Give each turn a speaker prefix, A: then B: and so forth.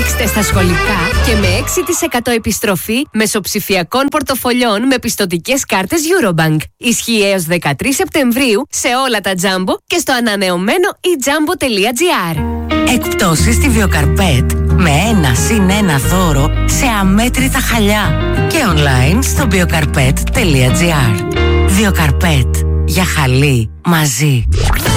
A: Δείξτε στα σχολικά και με 6% επιστροφή μεσοψηφιακών πορτοφολιών με πιστωτικές κάρτες Eurobank. Ισχύει έως 13 Σεπτεμβρίου σε όλα τα Jumbo και στο ανανεωμένο ejumbo.gr.
B: Εκπτώσεις στη Βιοκαρπέτ με 1+1 δώρο σε αμέτρητα χαλιά και online στο biocarpet.gr. Βιοκαρπέτ, για χαλί μαζί.